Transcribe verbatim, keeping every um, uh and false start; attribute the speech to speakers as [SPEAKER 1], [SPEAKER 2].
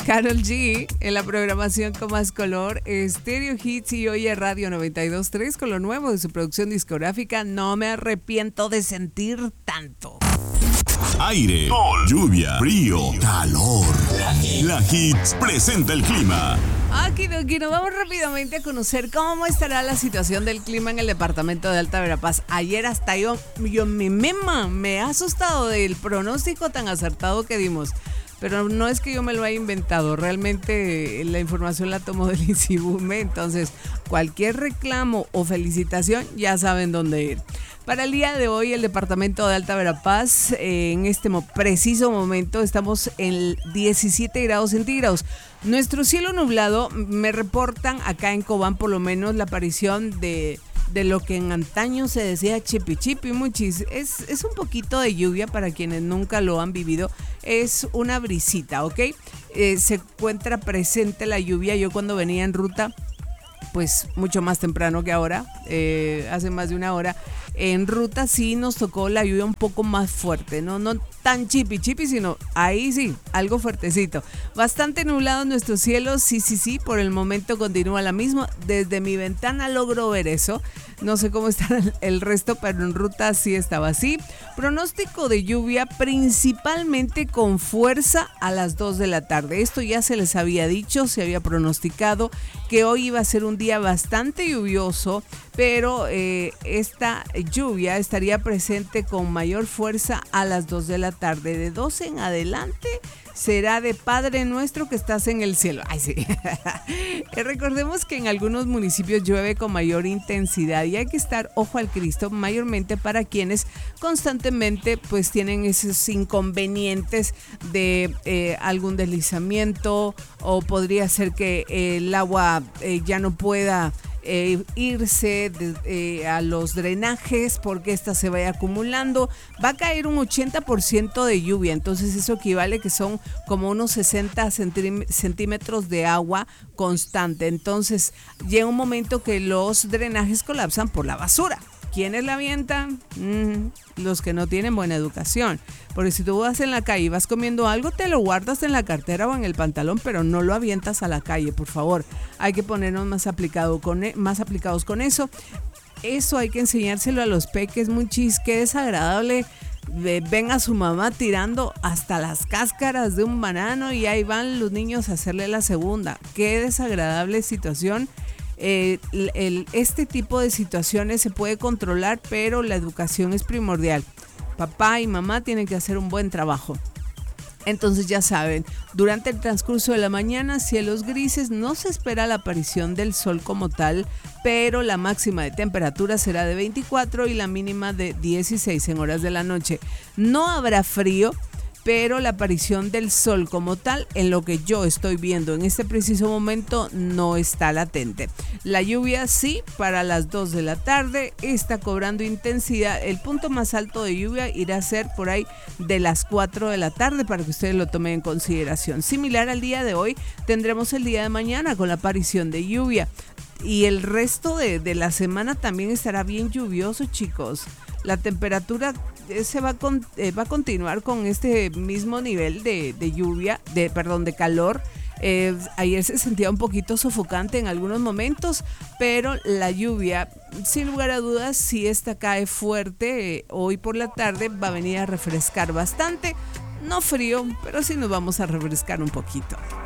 [SPEAKER 1] Karol G en la programación con más color, Stereo Hits y Oye Radio noventa y dos punto tres con lo nuevo de su producción discográfica No me arrepiento de sentir tanto.
[SPEAKER 2] Aire, sol, lluvia, frío, calor. La Hits presenta el clima.
[SPEAKER 1] Aquí nos vamos rápidamente a conocer cómo estará la situación del clima en el departamento de Alta Verapaz. Ayer hasta yo, yo mi misma me he asustado del pronóstico tan acertado que dimos. Pero no es que yo me lo haya inventado, realmente la información la tomo del INSIBUME, entonces cualquier reclamo o felicitación ya saben dónde ir. Para el día de hoy, el departamento de Alta Verapaz, eh, en este mo- preciso momento, estamos en diecisiete grados centígrados. Nuestro cielo nublado, me reportan acá en Cobán por lo menos la aparición de... de lo que en antaño se decía chipi chipi muchis, es, es un poquito de lluvia para quienes nunca lo han vivido, es una brisita, ¿ok? Eh, se encuentra presente la lluvia, yo cuando venía en ruta, pues mucho más temprano que ahora, eh, hace más de una hora, en ruta sí nos tocó la lluvia un poco más fuerte, no, no tan chipi chipi, sino ahí sí, algo fuertecito. Bastante nublado en nuestro cielo, sí, sí, sí, por el momento continúa la misma. Desde mi ventana logro ver eso. No sé cómo está el resto, pero en ruta sí estaba así. Pronóstico de lluvia principalmente con fuerza a las dos de la tarde. Esto ya se les había dicho, se había pronosticado que hoy iba a ser un día bastante lluvioso, pero eh, esta lluvia estaría presente con mayor fuerza a las dos de la tarde. De doce en adelante será de Padre Nuestro que estás en el cielo. Ay, sí. Recordemos que en algunos municipios llueve con mayor intensidad y hay que estar ojo al Cristo, mayormente para quienes constantemente pues tienen esos inconvenientes de eh, algún deslizamiento, o podría ser que eh, el agua eh, ya no pueda Eh, irse de, eh, a los drenajes porque esta se vaya acumulando. Va a caer un ochenta por ciento de lluvia, entonces eso equivale que son como unos sesenta centímetros de agua constante. Entonces llega un momento que los drenajes colapsan por la basura. ¿Quiénes la avientan? Mm, los que no tienen buena educación. Porque si tú vas en la calle y vas comiendo algo, te lo guardas en la cartera o en el pantalón, pero no lo avientas a la calle, por favor. Hay que ponernos más, aplicado con, más aplicados con eso. Eso hay que enseñárselo a los peques, muy chis, qué desagradable. Ven a su mamá tirando hasta las cáscaras de un banano y ahí van los niños a hacerle la segunda. Qué desagradable situación. Eh, el, el, este tipo de situaciones se puede controlar, pero la educación es primordial. Papá y mamá tienen que hacer un buen trabajo. Entonces ya saben, durante el transcurso de la mañana, cielos grises, no se espera la aparición del sol como tal, pero la máxima de temperatura será de veinticuatro y la mínima de dieciséis en horas de la noche. No habrá frío, pero la aparición del sol como tal, en lo que yo estoy viendo en este preciso momento, no está latente. La lluvia sí, para las dos de la tarde, está cobrando intensidad. El punto más alto de lluvia irá a ser por ahí de las cuatro de la tarde, para que ustedes lo tomen en consideración. Similar al día de hoy, tendremos el día de mañana con la aparición de lluvia. Y el resto de, de la semana también estará bien lluvioso, chicos. La temperatura se va, con, eh, va a continuar con este mismo nivel de, de lluvia, de perdón, de calor. Eh, ayer se sentía un poquito sofocante en algunos momentos, pero la lluvia, sin lugar a dudas, si esta cae fuerte, eh, hoy por la tarde va a venir a refrescar bastante. No frío, pero sí nos vamos a refrescar un poquito.